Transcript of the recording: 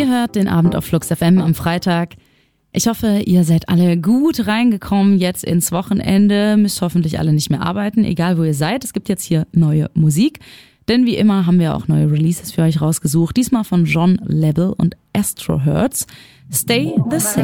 Ihr hört den Abend auf Flux FM am Freitag. Ich hoffe, ihr seid alle gut reingekommen jetzt ins Wochenende. Müsst hoffentlich alle nicht mehr arbeiten, egal wo ihr seid. Es gibt jetzt hier neue Musik. Denn wie immer haben wir auch neue Releases für euch rausgesucht. Diesmal von John Label und Astro Hertz. Stay the Same.